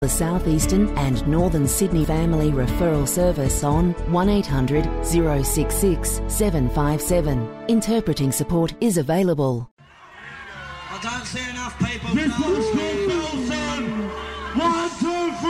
the South Eastern and Northern Sydney Family Referral Service on 1800 066 757. Interpreting support is available. I don't see enough people. This one's called Belson. 1, 2, 3.